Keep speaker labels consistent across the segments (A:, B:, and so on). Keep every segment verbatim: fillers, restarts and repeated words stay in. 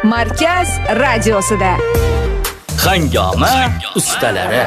A: Markaz radiosida.
B: Hangoma ustalari.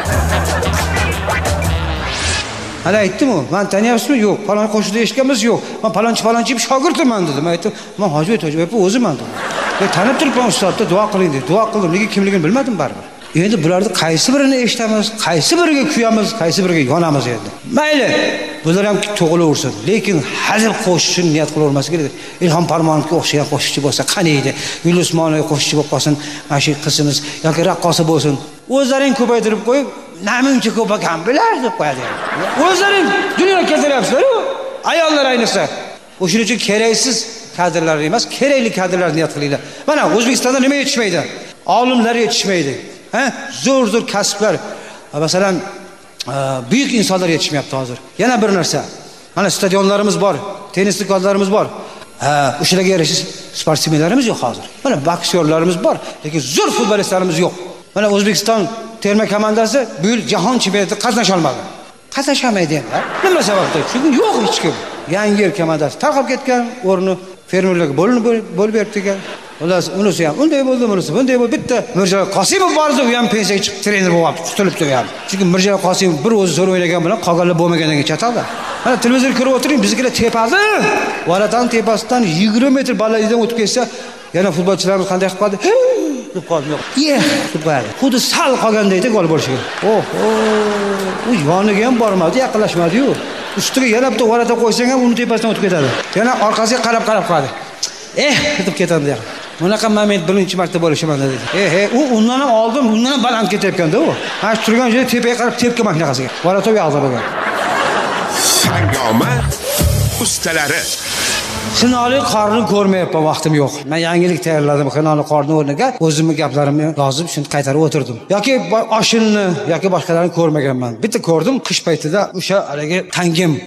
C: Hali aytdim-ku, men taniyapsizmi? Yo'q. Falon qo'shida eshitganmiz yo'q. Men falonchi falonchi shogirdiman dedim. Aytdim, men Hojiboy Hojiboy o'ziman dedim. Men tanib turibman ustozda duo qiling dedi. Duo qildim, nega kimligini bilmadim baribir. Endi bularni qaysi birini eshitamiz, qaysi biriga kuyamiz, qaysi biriga yonamiz endi. Mayli, bular ham to'g'ilaversin, lekin hazil qo'shishni niyat qilavermasa kerak. Ilhom Parmonovga o'xshagan qo'shiqchi bo'lsa qani edi? Yulduz Usmonovga qo'shiqchi bo'lib qolsin, mana shu qizimiz yoki raqqosa bo'lsin. O'zlaring ko'paytirib qo'yib, namuncha ko'p ekan bilar deb qo'yadi. O'zlaring dunyoga keltiryapsizlar-ku. Ayollar ayniqsa. O'shuning uchun keraksiz kadrlar emas, kerakli kadrlar niyat qilinglar. Mana O'zbekistonda nima yetishmaydi? Olimlar yetishmaydi. Ha? Zo'r zo'r kasblar. Masalan, buyuk insonlar yetishmayapti hozir. Yana bir narsa. Mana stadionlarimiz bor, tennis do'konlarimiz bor. Ha, o'shalarga yarashish sportsmenlarimiz yo'q hozir. Mana boksyorlarimiz bor, lekin zo'r futbolistlarimiz yo'q. Mana O'zbekiston terma komandasi bu yil jahon chempionatida qatnasha olmadi. Qatnasha olmaydi endi. Nima sababdan? Chunki yo'q hech kim. Yangi yer komandasi tarqab ketgan, o'rni fermerlarga bo'linib bo'lib beribdi ekan. Ular unisi ham unday bo'ldi, bunisi bunday bo'ldi. Bitta Mirjalol Qosimov bor edi, u ham pensiyaga chiqib trener bo'lib tutilibdi ham. Chunki Mirjalol Qosimov bir o'zi zo'r o'ynagan bilan qolganlar bo'lmagandan keyin chatadi. Mana televizor ko'rib o'tiring, biznikilar tepadi. Varatan tepasidan yigirma metr balandlikdan o'tib ketsa, yana futbolchilarimiz qanday qilib qoldi? deb qoldi. Yeh, deb qo'yadi. Xuddi sal qolgandayda gol bo'lishi kerak. Oh, oh, u yoniga ham bormadi, yaqinlashmadi-yu. Ustiga yana bitta varata qo'ysang ham uni tepasidan o'tib ketadi. Yana orqasiga qarab-qarab qoladi. Eh, deb ketadi. Bunaqa moment birinchi marta bo'lishi mana dedi. Eh, eh, u undan ham oldin, undan ham baland ketayotganda u. Ha, turgan joyda tepaga qarab tepki mashinasiga. Varata yo'qda bo'lgan.
D: Hangoma ustalari.
C: Xinoli qorni ko'rmayapman, vaqtim yo'q. Men yangilik tayyorladim, xinoli qorni o'rniga o'zimning gaplarimni yozib, shuni qaytarib o'tirdim. Yoki oshinni yoki boshqalarni ko'rmaganman. Bitta ko'rdim qish paytida o'sha haligi tangim